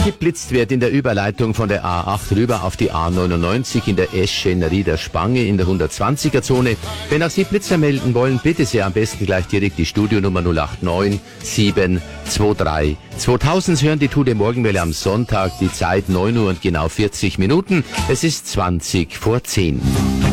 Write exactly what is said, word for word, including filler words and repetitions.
Geblitzt wird in der Überleitung von der A acht rüber auf die A neunundneunzig in der Eschen-Rieder Spange in der hundertzwanziger Zone. Wenn auch Sie Blitzer melden wollen, bitte sehr am besten gleich direkt die Studionummer null acht neun sieben zwei drei zweitausend. Sie hören die Tour de Morgenwelle am Sonntag, die Zeit neun Uhr und genau vierzig Minuten. Es ist zwanzig vor zehn.